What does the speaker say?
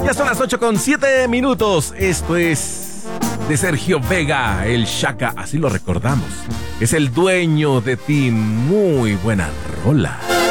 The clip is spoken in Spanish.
Ya son las 8:07. Esto es de Sergio Vega, el Shaka, así lo recordamos. Es el dueño de ti. Muy buena rola.